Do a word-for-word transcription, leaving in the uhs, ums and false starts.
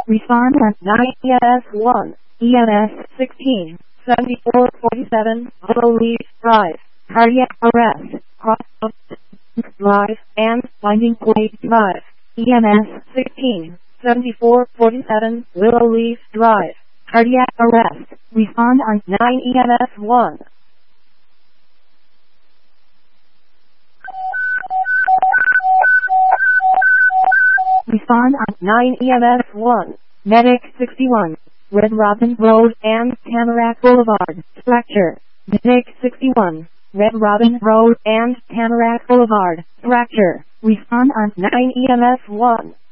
Respond on nine E M S one, E M S sixteen, seventy-four forty-seven, Willow Leaf Drive, cardiac arrest, cross drive, and binding plate drive. E M S sixteen, seventy-four forty-seven, Willow Leaf Drive, cardiac arrest. Respond on nine E M S one. Respond on nine E M S one. Medic sixty-one, Red Robin Road and Tamarack Boulevard, fracture. Medic sixty-one, Red Robin Road and Tamarack Boulevard, fracture. Respond on nine E M S one.